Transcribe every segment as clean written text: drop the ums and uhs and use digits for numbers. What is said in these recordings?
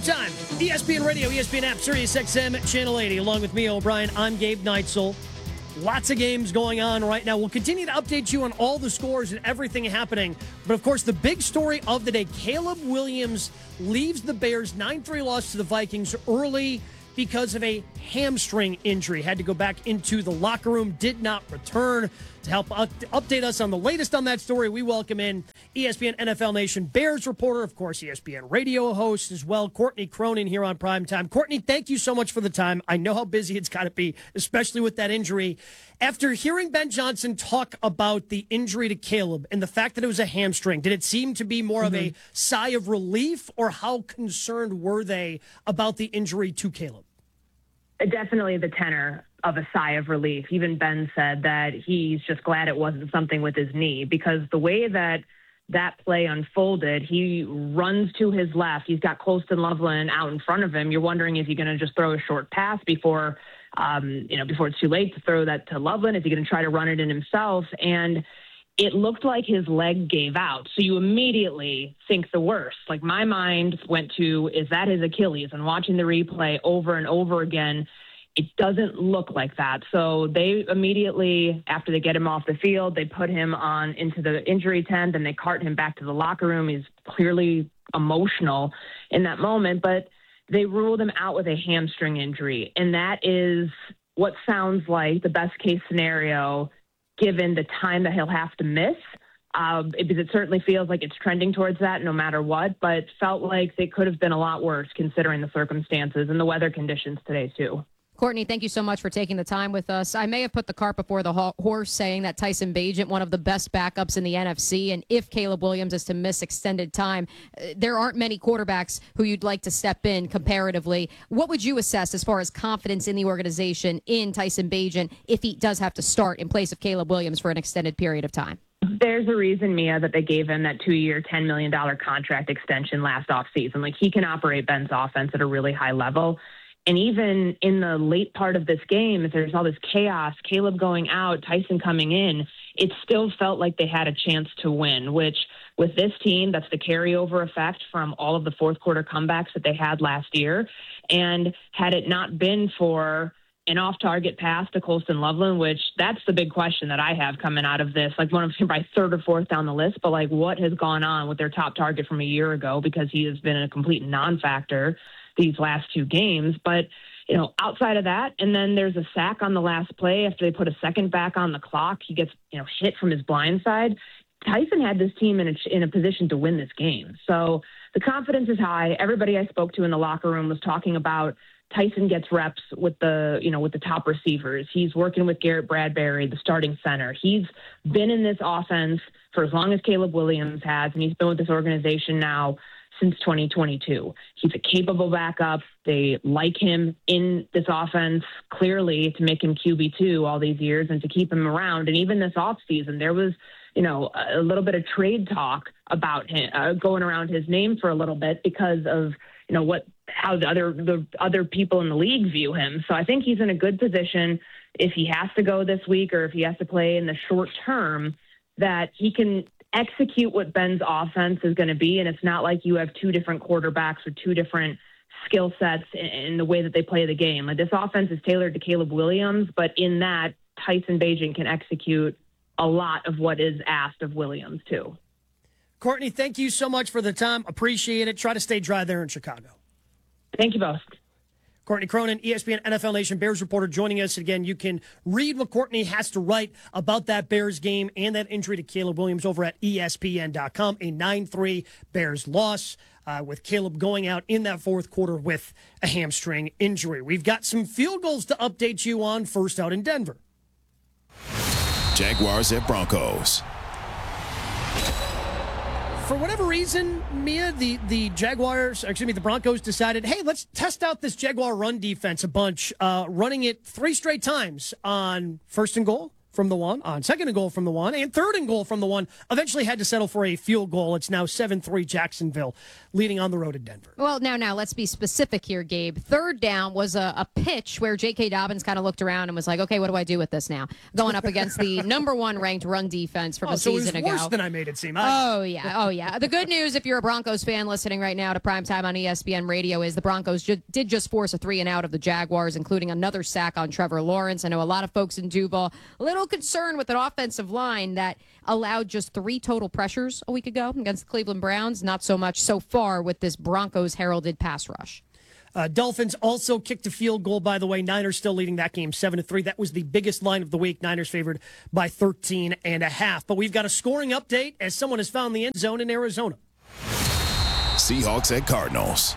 Primetime, ESPN Radio, ESPN app, Sirius XM, Channel 80. Along with me, O'Brien, I'm Gabe Neitzel. Lots of games going on right now. We'll continue to update you on all the scores and everything happening. But, of course, the big story of the day, Caleb Williams leaves the Bears, 9-3 loss to the Vikings early because of a hamstring injury. Had to go back into the locker room, did not return. To help update us on the latest on that story, we welcome in ESPN NFL Nation Bears reporter, of course, ESPN radio host as well, Courtney Cronin here on Primetime. Courtney, thank you so much for the time. I know how busy it's got to be, especially with that injury. After hearing Ben Johnson talk about the injury to Caleb and the fact that it was a hamstring, did it seem to be more of a sigh of relief, or how concerned were they about the injury to Caleb? Definitely the tenor of a sigh of relief. Even Ben said that he's just glad it wasn't something with his knee, because the way that play unfolded, he runs to his left. He's got Colston Loveland out in front of him. You're wondering, is he going to just throw a short pass before it's too late to throw that to Loveland? Is he going to try to run it in himself? And it looked like his leg gave out. So you immediately think the worst. Like, my mind went to, is that his Achilles? And watching the replay over and over again, it doesn't look like that. So they immediately, after they get him off the field, they put him into the injury tent and they cart him back to the locker room. He's clearly emotional in that moment, but they ruled him out with a hamstring injury. And that is what sounds like the best case scenario, given the time that he'll have to miss. Because it certainly feels like it's trending towards that no matter what, but felt like they could have been a lot worse considering the circumstances and the weather conditions today too. Courtney, thank you so much for taking the time with us. I may have put the cart before the horse, saying that Tyson Bagent, one of the best backups in the NFC, and if Caleb Williams is to miss extended time, there aren't many quarterbacks who you'd like to step in comparatively. What would you assess as far as confidence in the organization in Tyson Bagent if he does have to start in place of Caleb Williams for an extended period of time? There's a reason, Mia, that they gave him that 2-year, $10 million contract extension last offseason. Like, he can operate Ben's offense at a really high level. And even in the late part of this game, if there's all this chaos, Caleb going out, Tyson coming in, it still felt like they had a chance to win, which with this team, that's the carryover effect from all of the fourth quarter comebacks that they had last year. And had it not been for an off-target pass to Colston Loveland, which that's the big question that I have coming out of this, like one of them by third or fourth down the list, but like, what has gone on with their top target from a year ago, because he has been a complete non-factor these last two games. But, outside of that, and then there's a sack on the last play after they put a second back on the clock. He gets, hit from his blind side. Tyson had this team in a position to win this game. So the confidence is high. Everybody I spoke to in the locker room was talking about Tyson gets reps with the top receivers. He's working with Garrett Bradbury, the starting center. He's been in this offense for as long as Caleb Williams has, and he's been with this organization now since 2022. He's a capable backup. They like him in this offense, clearly, to make him QB2 all these years and to keep him around. And even this offseason, there was, a little bit of trade talk about him going around his name for a little bit because of, how the other people in the league view him. So I think he's in a good position if he has to go this week or if he has to play in the short term, that he can execute what Ben's offense is going to be. And it's not like you have two different quarterbacks with two different skill sets in the way that they play the game. Like, this offense is tailored to Caleb Williams, but in that, Tyson Bagent can execute a lot of what is asked of Williams too. Courtney, thank you so much for the time. Appreciate it. Try to stay dry there in Chicago. Thank you both. Courtney Cronin, ESPN NFL Nation Bears reporter, joining us again. You can read what Courtney has to write about that Bears game and that injury to Caleb Williams over at ESPN.com. A 9-3 Bears loss with Caleb going out in that fourth quarter with a hamstring injury. We've got some field goals to update you on first out in Denver. Jaguars at Broncos. For whatever reason, Mia, the Broncos decided, hey, let's test out this Jaguar run defense a bunch, running it 3 straight times on first and goal, from the one, on second and goal from the one, and third and goal from the one. Eventually had to settle for a field goal. It's now 7-3 Jacksonville, leading on the road at Denver. Well, now let's be specific here, Gabe. Third down was a pitch where J.K. Dobbins kind of looked around and was like, okay, what do I do with this now? Going up against the number one ranked run defense from a season ago. So it was worse than I made it seem. Oh, yeah. The good news, if you're a Broncos fan listening right now to Primetime on ESPN Radio, is the Broncos did just force a 3-and-out of the Jaguars, including another sack on Trevor Lawrence. I know a lot of folks in Duval a little concerned with an offensive line that allowed just 3 total pressures a week ago against the Cleveland Browns. Not so much so far with this Broncos heralded pass rush. Dolphins also kicked a field goal, by the way. Niners still leading that game 7-3. That was the biggest line of the week. Niners favored by 13.5. But we've got a scoring update as someone has found the end zone in Arizona. Seahawks at Cardinals.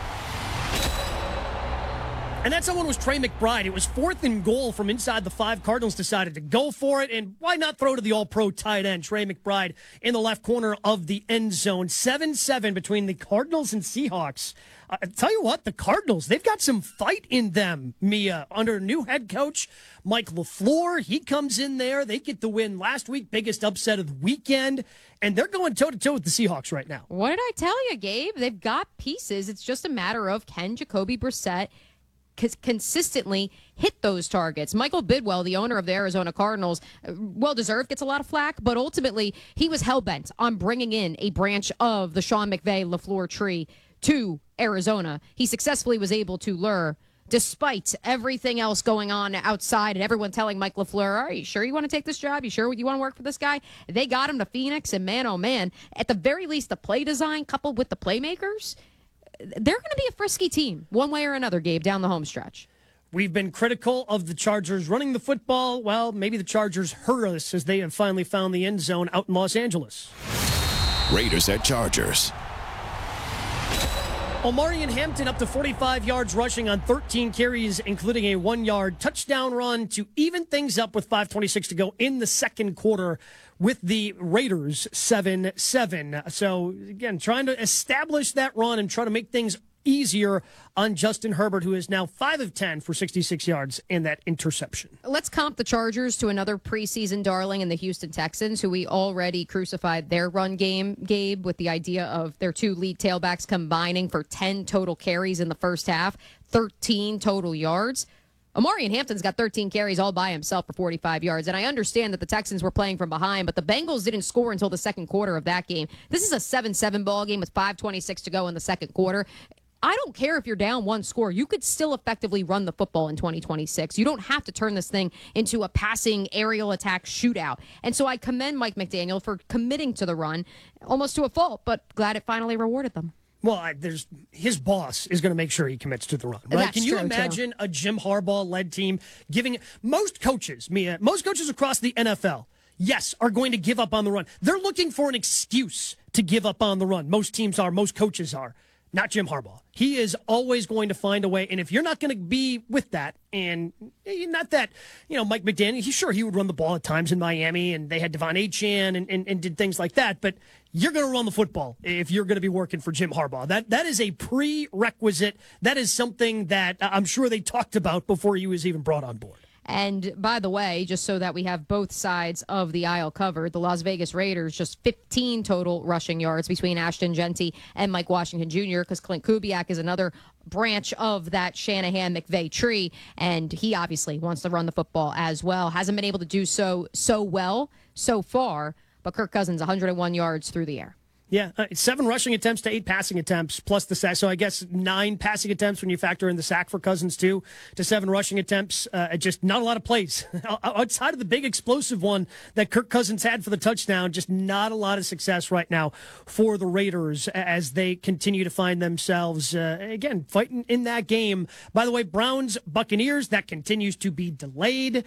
And that someone was Trey McBride. It was 4th and goal from inside the 5. Cardinals decided to go for it. And why not throw to the all-pro tight end, Trey McBride, in the left corner of the end zone. 7-7 between the Cardinals and Seahawks. I tell you what, the Cardinals, they've got some fight in them, Mia. Under new head coach Mike LaFleur, he comes in there. They get the win last week, biggest upset of the weekend. And they're going toe-to-toe with the Seahawks right now. What did I tell you, Gabe? They've got pieces. It's just a matter of can Jacoby Brissett consistently hit those targets. Michael Bidwell, the owner of the Arizona Cardinals, well-deserved, gets a lot of flack, but ultimately he was hell-bent on bringing in a branch of the Sean McVay LaFleur tree to Arizona. He successfully was able to lure, despite everything else going on outside and everyone telling Mike LaFleur, are you sure you want to take this job? You sure you want to work for this guy? They got him to Phoenix, and man, oh man, at the very least, the play design coupled with the playmakers, they're going to be a frisky team, one way or another, Gabe, down the home stretch. We've been critical of the Chargers running the football. Well, maybe the Chargers hurt us as they have finally found the end zone out in Los Angeles. Raiders at Chargers. Omarion Hampton up to 45 yards rushing on 13 carries, including a 1-yard touchdown run to even things up with 5:26 to go in the second quarter with the Raiders 7-7. So, again, trying to establish that run and try to make things easier on Justin Herbert, who is now 5 of 10 for 66 yards and that interception. Let's comp the Chargers to another preseason darling in the Houston Texans, who we already crucified their run game, Gabe, with the idea of their 2 lead tailbacks combining for 10 total carries in the first half, 13 total yards. Omarion Hampton's got 13 carries all by himself for 45 yards, and I understand that the Texans were playing from behind, but the Bengals didn't score until the second quarter of that game. This is a 7-7 ball game with 5:26 to go in the second quarter. I don't care if you're down 1 score. You could still effectively run the football in 2026. You don't have to turn this thing into a passing aerial attack shootout. And so I commend Mike McDaniel for committing to the run, almost to a fault, but glad it finally rewarded them. Well, his boss is going to make sure he commits to the run. Right? Can you imagine a Jim Harbaugh-led team giving most coaches, Mia, most coaches across the NFL, yes, are going to give up on the run. They're looking for an excuse to give up on the run. Most teams are, most coaches are. Not Jim Harbaugh. He is always going to find a way. And if you're not going to be with that, and not that, Mike McDaniel, he would run the ball at times in Miami, and they had Devon Achane and did things like that. But you're going to run the football if you're going to be working for Jim Harbaugh. That is a prerequisite. That is something that I'm sure they talked about before he was even brought on board. And by the way, just so that we have both sides of the aisle covered, the Las Vegas Raiders just 15 total rushing yards between Ashton Genty and Mike Washington Jr. because Clint Kubiak is another branch of that Shanahan-McVay tree, and he obviously wants to run the football as well. Hasn't been able to do so well so far, but Kirk Cousins 101 yards through the air. Yeah, 7 rushing attempts to 8 passing attempts plus the sack. So I guess 9 passing attempts when you factor in the sack for Cousins too, to 7 rushing attempts. Just not a lot of plays. Outside of the big explosive one that Kirk Cousins had for the touchdown, just not a lot of success right now for the Raiders as they continue to find themselves, again, fighting in that game. By the way, Browns-Buccaneers, that continues to be delayed.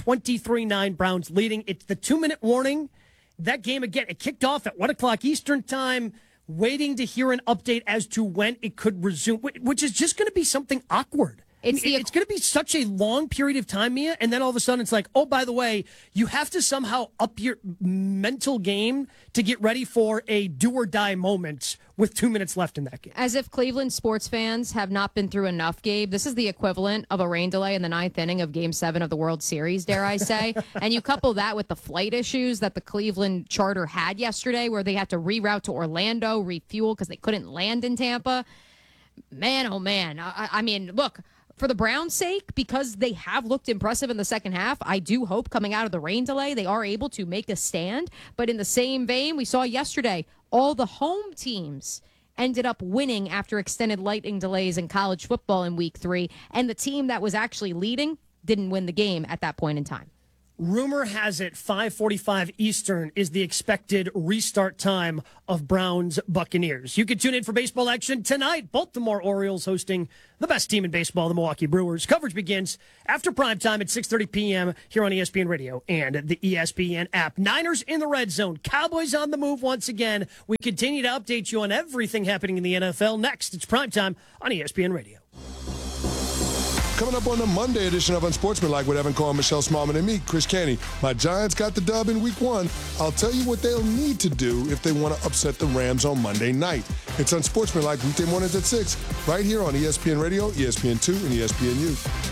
23-9 Browns leading. It's the 2-minute warning. That game, again, it kicked off at 1 o'clock Eastern time, waiting to hear an update as to when it could resume, which is just going to be something awkward. It's going to be such a long period of time, Mia, and then all of a sudden it's like, oh, by the way, you have to somehow up your mental game to get ready for a do-or-die moment with 2 minutes left in that game. As if Cleveland sports fans have not been through enough, Gabe. This is the equivalent of a rain delay in the 9th inning of Game 7 of the World Series, dare I say. And you couple that with the flight issues that the Cleveland charter had yesterday, where they had to reroute to Orlando, refuel because they couldn't land in Tampa. Man, oh man. I mean, look, for the Browns' sake, because they have looked impressive in the second half, I do hope coming out of the rain delay they are able to make a stand. But in the same vein, we saw yesterday, all the home teams ended up winning after extended lightning delays in college football in week 3. And the team that was actually leading didn't win the game at that point in time. Rumor has it 5:45 Eastern is the expected restart time of Browns Buccaneers. You can tune in for baseball action tonight. Baltimore Orioles hosting the best team in baseball, the Milwaukee Brewers. Coverage begins after primetime at 6:30 p.m. here on ESPN Radio and the ESPN app. Niners in the red zone. Cowboys on the move once again. We continue to update you on everything happening in the NFL. Next, it's primetime on ESPN Radio. Coming up on the Monday edition of Unsportsmanlike with Evan Cohen, Michelle Smallman, and me, Chris Canty. My Giants got the dub in Week 1. I'll tell you what they'll need to do if they want to upset the Rams on Monday night. It's Unsportsmanlike weekday mornings at 6, right here on ESPN Radio, ESPN2, and ESPNU.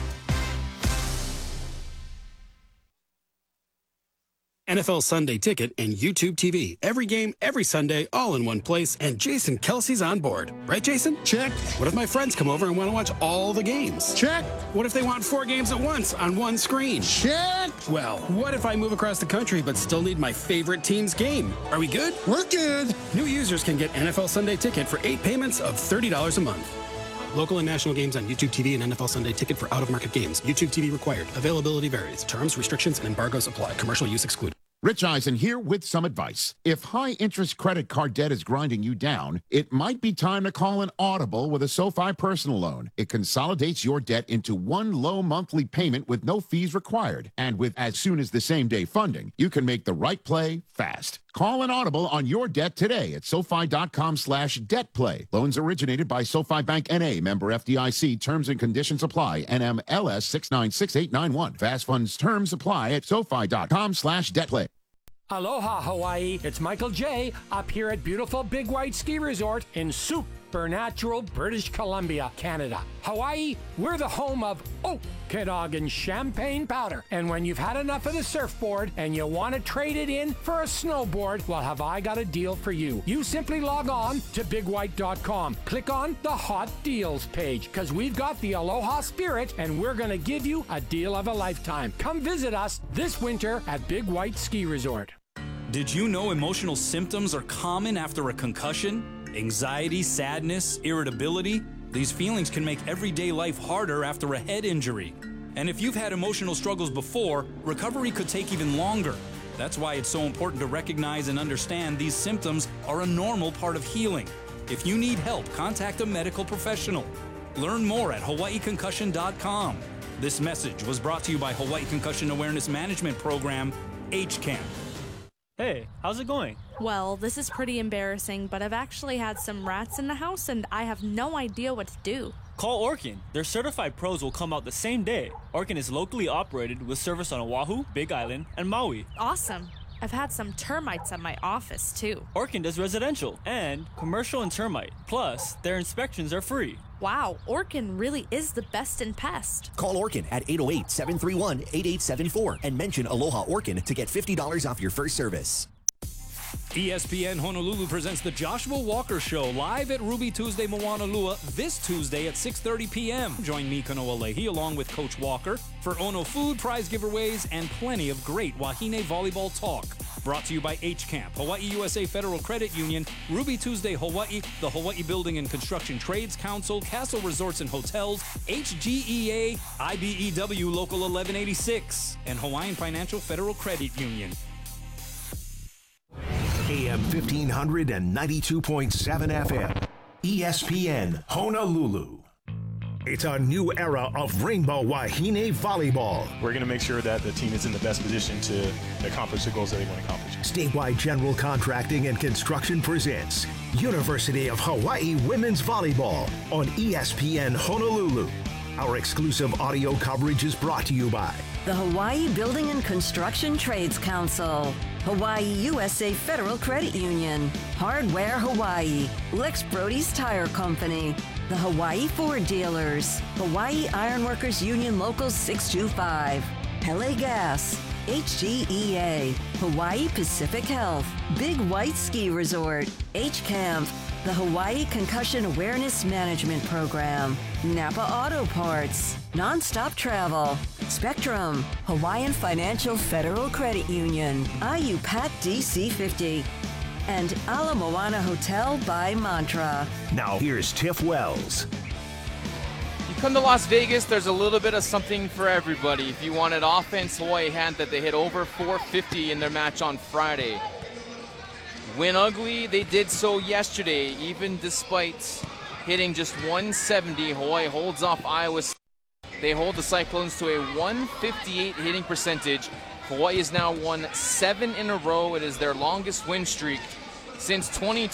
NFL Sunday Ticket and YouTube TV. Every game, every Sunday, all in one place. And Jason Kelsey's on board. Right, Jason? Check. What if my friends come over and want to watch all the games? Check. What if they want 4 games at once on one screen? Check. Well, what if I move across the country but still need my favorite team's game? Are we good? We're good. New users can get NFL Sunday Ticket for 8 payments of $30 a month. Local and national games on YouTube TV and NFL Sunday Ticket for out-of-market games. YouTube TV required. Availability varies. Terms, restrictions, and embargoes apply. Commercial use excluded. Rich Eisen here with some advice. If high-interest credit card debt is grinding you down, it might be time to call an Audible with a SoFi personal loan. It consolidates your debt into one low monthly payment with no fees required. And with as soon as the same-day funding, you can make the right play fast. Call an Audible on your debt today at SoFi.com/debtplay. Loans originated by SoFi Bank N.A., member FDIC. Terms and conditions apply. NMLS 696891. Fast funds terms apply at SoFi.com/debtplay. Aloha, Hawaii. It's Michael J. up here at beautiful Big White Ski Resort in supernatural British Columbia, Canada. Hawaii, we're the home of Okanagan champagne powder. And when you've had enough of the surfboard and you want to trade it in for a snowboard, well, have I got a deal for you. You simply log on to bigwhite.com. Click on the Hot Deals page, because we've got the Aloha spirit and we're going to give you a deal of a lifetime. Come visit us this winter at Big White Ski Resort. Did you know emotional symptoms are common after a concussion? Anxiety, sadness, irritability? These feelings can make everyday life harder after a head injury. And if you've had emotional struggles before, recovery could take even longer. That's why it's so important to recognize and understand these symptoms are a normal part of healing. If you need help, contact a medical professional. Learn more at hawaiiconcussion.com. This message was brought to you by Hawaii Concussion Awareness Management Program, HCAM. Hey, how's it going? Well, this is pretty embarrassing, but I've actually had some rats in the house and I have no idea what to do. Call Orkin. Their certified pros will come out the same day. Orkin is locally operated with service on Oahu, Big Island, and Maui. Awesome. I've had some termites at my office, too. Orkin does residential and commercial and termite. Plus, their inspections are free. Wow, Orkin really is the best in pest. Call Orkin at 808-731-8874 and mention Aloha Orkin to get $50 off your first service. ESPN Honolulu presents the Joshua Walker Show live at Ruby Tuesday Moanalua this Tuesday at 6:30 p.m. Join me, Kanoa Leahy, along with Coach Walker for Ono food, prize giveaways, and plenty of great Wahine volleyball talk. Brought to you by HCAMP, Hawaii USA Federal Credit Union, Ruby Tuesday Hawaii, the Hawaii Building and Construction Trades Council, Castle Resorts and Hotels, HGEA, IBEW Local 1186, and Hawaiian Financial Federal Credit Union. AM 1500 and 92.7 FM. ESPN Honolulu. It's a new era of Rainbow Wahine Volleyball. We're going to make sure that the team is in the best position to accomplish the goals that they want to accomplish. Statewide General Contracting and Construction presents University of Hawaii Women's Volleyball on ESPN Honolulu. Our exclusive audio coverage is brought to you by the Hawaii Building and Construction Trades Council, Hawaii USA Federal Credit Union, Hardware Hawaii, Lex Brody's Tire Company, the Hawaii Ford Dealers, Hawaii Ironworkers Union Local 625, Pele Gas, HGEA, Hawaii Pacific Health, Big White Ski Resort, H-Camp, the Hawaii Concussion Awareness Management Program, Napa Auto Parts, Nonstop Travel, Spectrum, Hawaiian Financial Federal Credit Union, IUPAT DC50, and Ala Moana Hotel by Mantra. Now here's Tiff Wells. You come to Las Vegas, there's a little bit of something for everybody. If you wanted offense, Hawaii had that. They hit over 450 in their match on Friday. Win ugly, they did so yesterday, even despite hitting just 170. Hawaii holds off Iowa State. They hold the Cyclones to a 158 hitting percentage. Hawaii has now won 7 in a row. It is their longest win streak since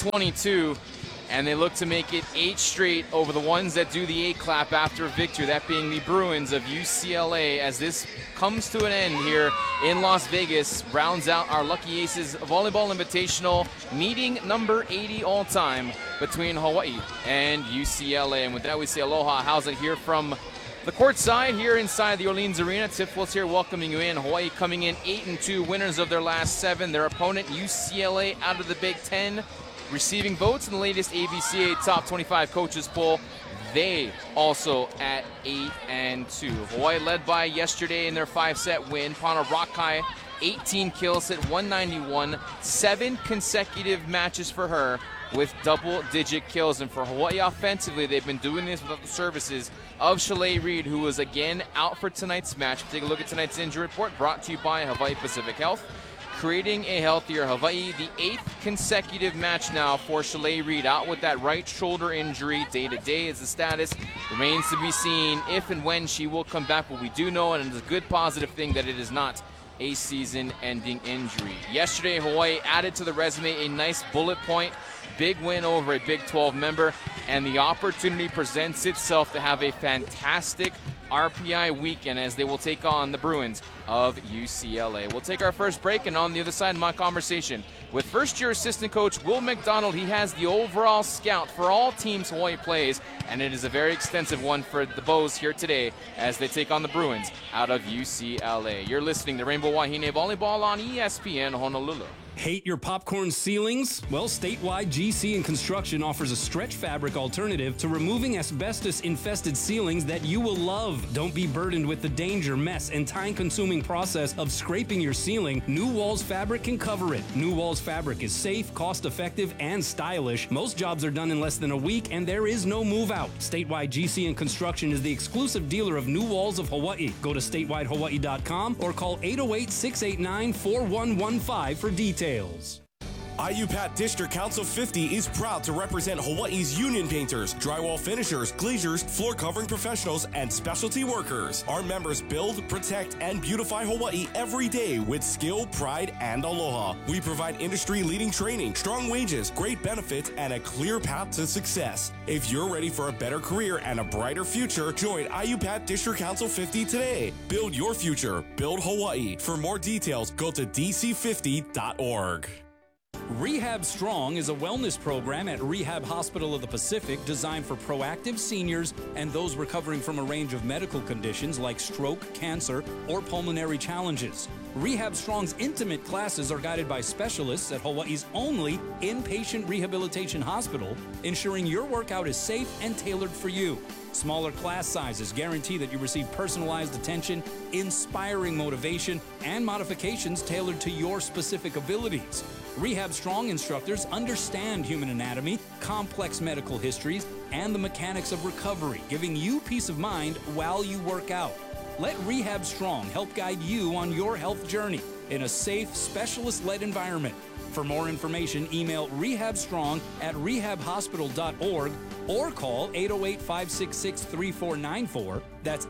2022. And they look to make it 8 straight over the ones that do the 8 clap after a victory, that being the Bruins of UCLA, as this comes to an end here in Las Vegas, rounds out our Lucky Aces Volleyball Invitational, meeting number 80 all-time between Hawaii and UCLA. And with that, we say aloha. How's it here from the court side here inside the Orleans Arena? Tiff Wells here welcoming you in. Hawaii coming in 8-2, winners of their last 7. Their opponent, UCLA, out of the Big Ten, receiving votes in the latest ABCA Top 25 Coaches Poll. They also at 8-2. Hawaii led by yesterday in their 5-set win. Pana Rakai, 18 kills, hit 191. 7 consecutive matches for her with double-digit kills. And for Hawaii offensively, they've been doing this without the services of Shalay Reed, who was again out for tonight's match. Take a look at tonight's injury report, brought to you by Hawaii Pacific Health. Creating a healthier Hawaii, the 8th consecutive match now for Shalay Reed, out with that right shoulder injury. Day-to-day is the status. Remains to be seen if and when she will come back, but we do know, and it's a good positive thing, that it is not a season-ending injury. Yesterday, Hawaii added to the resume a nice bullet point. Big win over a Big 12 member, and the opportunity presents itself to have a fantastic RPI weekend as they will take on the Bruins of UCLA. We'll take our first break, and on the other side, my conversation with first-year assistant coach Will McDonald. He has the overall scout for all teams Hawaii plays, and it is a very extensive one for the Bows here today as they take on the Bruins out of UCLA. You're listening to Rainbow Wahine Volleyball on ESPN Honolulu. Hate your popcorn ceilings? Well, Statewide GC and Construction offers a stretch fabric alternative to removing asbestos-infested ceilings that you will love. Don't be burdened with the danger, mess, and time-consuming process of scraping your ceiling. New Walls Fabric can cover it. New Walls Fabric is safe, cost-effective, and stylish. Most jobs are done in less than a week, and there is no move-out. Statewide GC and Construction is the exclusive dealer of New Walls of Hawaii. Go to statewide.hawaii.com or call 808-689-4115 for details. IUPAT District Council 50 is proud to represent Hawaii's union painters, drywall finishers, glaziers, floor covering professionals, and specialty workers. Our members build, protect, and beautify Hawaii every day with skill, pride, and aloha. We provide industry-leading training, strong wages, great benefits, and a clear path to success. If you're ready for a better career and a brighter future, join IUPAT District Council 50 today. Build your future. Build Hawaii. For more details, go to dc50.org. Rehab Strong is a wellness program at Rehab Hospital of the Pacific designed for proactive seniors and those recovering from a range of medical conditions like stroke, cancer, or pulmonary challenges. Rehab Strong's intimate classes are guided by specialists at Hawaii's only inpatient rehabilitation hospital, ensuring your workout is safe and tailored for you. Smaller class sizes guarantee that you receive personalized attention, inspiring motivation, and modifications tailored to your specific abilities. Rehab Strong instructors understand human anatomy, complex medical histories, and the mechanics of recovery, giving you peace of mind while you work out. Let Rehab Strong help guide you on your health journey in a safe, specialist-led environment. For more information, email rehabstrong@rehabhospital.org or call 808-566-3494. That's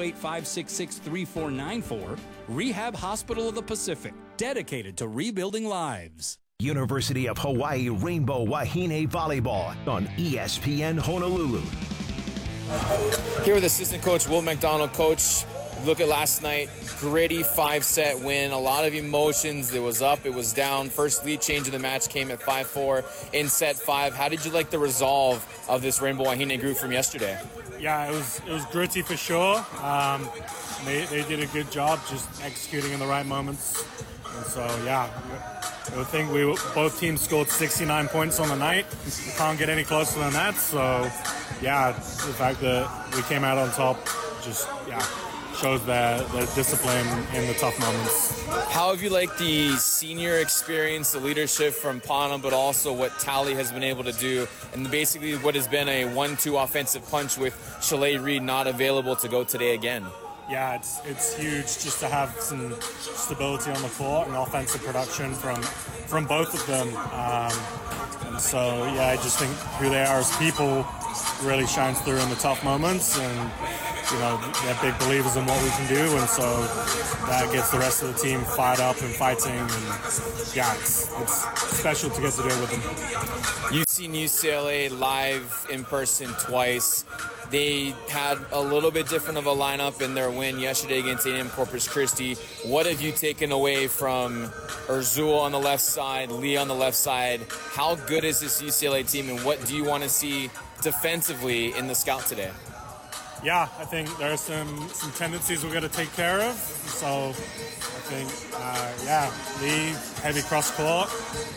808-566-3494. Rehab Hospital of the Pacific, dedicated to rebuilding lives. University of Hawaii Rainbow Wahine Volleyball on ESPN Honolulu. Here with assistant coach Will McDonald. Coach, look at last night, gritty 5-set win, a lot of emotions. It was up, it was down. First lead change of the match came at 5-4 in set 5. How did you like the resolve of this Rainbow Wahine group from yesterday? Yeah, it was gritty for sure. They did a good job just executing in the right moments. And so, yeah, I think both teams scored 69 points on the night. You can't get any closer than that. So, yeah, the fact that we came out on top just, shows their discipline in the tough moments. How have you liked the senior experience, the leadership from Pana, but also what Tally has been able to do, and basically what has been a 1-2 offensive punch with Chalet Reed not available to go today again? Yeah, it's huge just to have some stability on the court and offensive production from both of them. And so, yeah, I just think who they are as people really shines through in the tough moments, and they're big believers in what we can do, and so that gets the rest of the team fired up and fighting, and yeah, it's special to get to do it with them. You've seen UCLA live in person twice. They had a little bit different of a lineup in their win yesterday against A&M Corpus Christi. What have you taken away from Urzul on the left side, Lee on the left side? How good is this UCLA team, and what do you want to see defensively in the scout today? Yeah, I think there are some tendencies we're going to take care of. So I think, Lee, heavy cross court.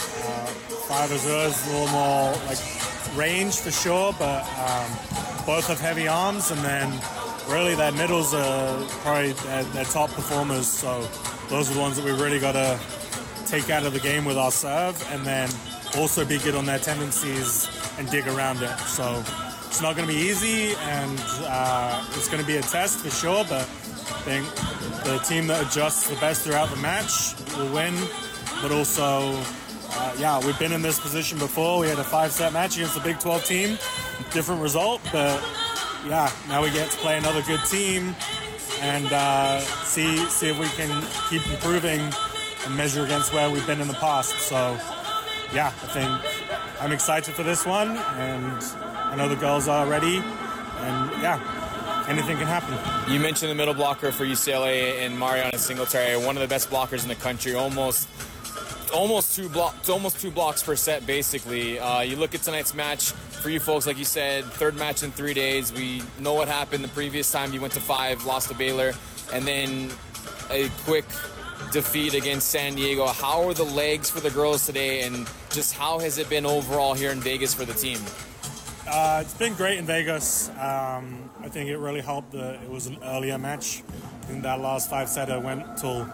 5 Urzul is a little more like range for sure, but both have heavy arms, and then really their middles are probably their top performers. So those are the ones that we really got to take out of the game with our serve, and then also be good on their tendencies and dig around it. So it's not going to be easy, and it's going to be a test for sure, but I think the team that adjusts the best throughout the match will win. But also, we've been in this position before. We had a 5-set match against the Big 12 team. Different result, but now we get to play another good team and see if we can keep improving and measure against where we've been in the past. So, I think I'm excited for this one, and I know the girls are ready, and anything can happen. You mentioned the middle blocker for UCLA and Mariana Singletary, one of the best blockers in the country, almost two blocks per set, basically. You look at tonight's match, for you folks, like you said, third match in 3 days. We know what happened the previous time you went to 5, lost to Baylor, and then a quick defeat against San Diego. How are the legs for the girls today, and just how has it been overall here in Vegas for the team? It's been great in Vegas. I think it really helped that it was an earlier match. In that last 5-setter went till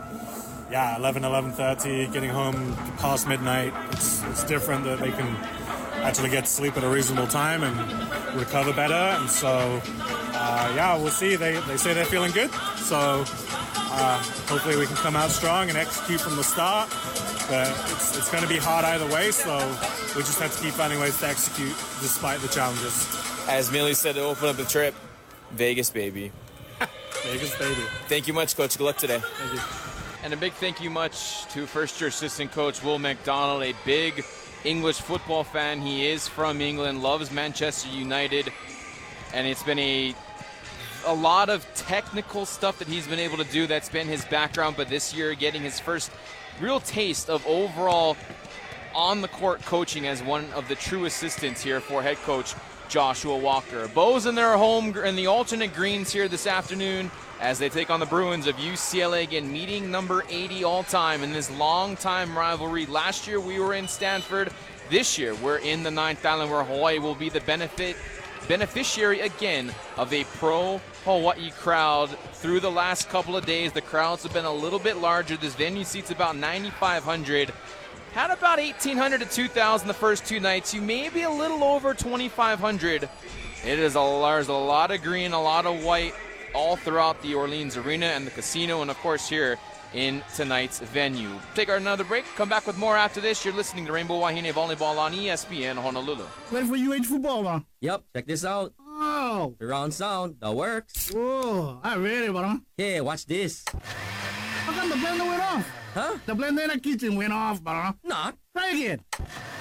11:30, getting home past midnight. It's different that they can actually get to sleep at a reasonable time and recover better. And so, we'll see. They say they're feeling good. So hopefully we can come out strong and execute from the start. But it's going to be hard either way, so we just have to keep finding ways to execute despite the challenges. As Millie said to open up the trip, Vegas, baby. Vegas, baby. Thank you much, Coach. Good luck today. Thank you. And a big thank you much to first-year assistant coach Will McDonald, a big English football fan. He is from England, loves Manchester United, and it's been a lot of technical stuff that he's been able to do. That's been his background, but this year getting his first real taste of overall on-the-court coaching as one of the true assistants here for head coach Joshua Walker. Bows in their home in the alternate greens here this afternoon as they take on the Bruins of UCLA, again, meeting number 80 all-time in this long-time rivalry. Last year we were in Stanford. This year we're in the 9th Island, where Hawaii will be the beneficiary again of a pro-Hawaii crowd. Through the last couple of days, the crowds have been a little bit larger. This venue seats about 9,500. Had about 1,800 to 2,000 the first 2 nights. You may be a little over 2,500. There's a lot of green, a lot of white all throughout the Orleans Arena and the casino, and of course here in tonight's venue. Take another break, come back with more after this. You're listening to Rainbow Wahine Volleyball on ESPN Honolulu. Ready for UH football, huh? Yep, check this out. Oh! Surround sound, that works. Whoa, I'm ready, bro. Hey, watch this. How come the blender went off? Huh? The blender in the kitchen went off, bro. Nah. Try again.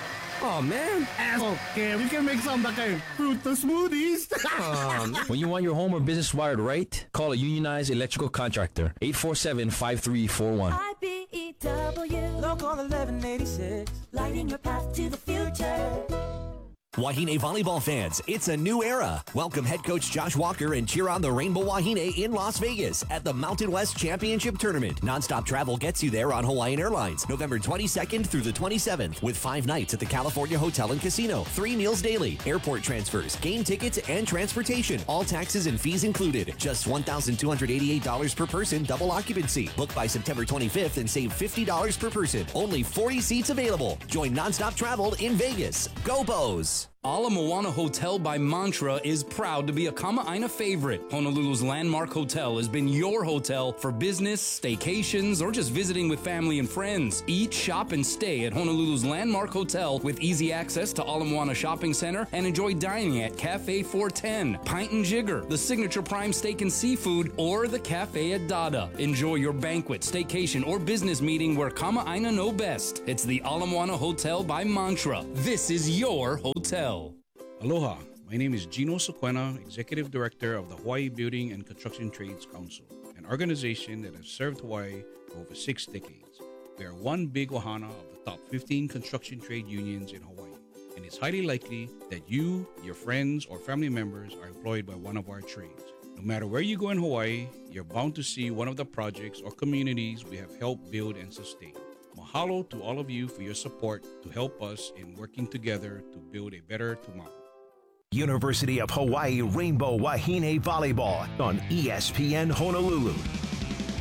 Oh, man. Okay, we can make some like fruit smoothies. When you want your home or business wired right, call a unionized electrical contractor. 847-5341. IBEW, Local 1186, lighting your path to the future. Wahine volleyball fans, it's a new era. Welcome head coach Josh Walker and cheer on the Rainbow Wahine in Las Vegas at the Mountain West Championship Tournament. Nonstop travel gets you there on Hawaiian Airlines, November 22nd through the 27th, with 5 nights at the California Hotel and Casino, 3 meals daily, airport transfers, game tickets, and transportation. All taxes and fees included. Just $1,288 per person, double occupancy. Book by September 25th and save $50 per person. Only 40 seats available. Join Nonstop Travel in Vegas. Go Bows! Ala Moana Hotel by Mantra is proud to be a Kama'aina favorite. Honolulu's landmark hotel has been your hotel for business, staycations, or just visiting with family and friends. Eat, shop, and stay at Honolulu's landmark hotel with easy access to Ala Moana Shopping Center and enjoy dining at Cafe 410, Pint and Jigger, the signature prime steak and seafood, or the Cafe at Dada. Enjoy your banquet, staycation, or business meeting where Kama'aina know best. It's the Ala Moana Hotel by Mantra. This is your hotel. Aloha, my name is Gino Sequena, Executive Director of the Hawaii Building and Construction Trades Council, an organization that has served Hawaii for over 6 decades. We are one big ohana of the top 15 construction trade unions in Hawaii, and it's highly likely that you, your friends, or family members are employed by one of our trades. No matter where you go in Hawaii, you're bound to see one of the projects or communities we have helped build and sustain. Mahalo to all of you for your support to help us in working together to build a better tomorrow. University of Hawaii Rainbow Wahine Volleyball on ESPN Honolulu.